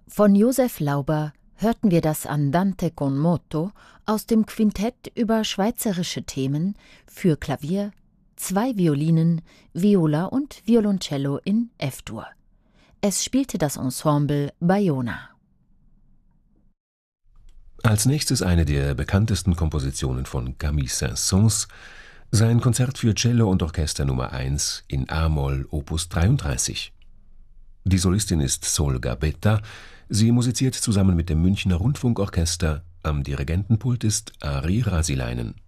Von Josef Lauber hörten wir das Andante con moto aus dem Quintett über schweizerische Themen für Klavier, 2 Violinen, Viola und Violoncello in F-Dur. Es spielte das Ensemble Bayona. Als nächstes eine der bekanntesten Kompositionen von Camille Saint-Saëns, sein Konzert für Cello und Orchester Nummer 1 in a-Moll Opus 33. Die Solistin ist Sol Gabetta, sie musiziert zusammen mit dem Münchner Rundfunkorchester, am Dirigentenpult ist Ari Rasilainen.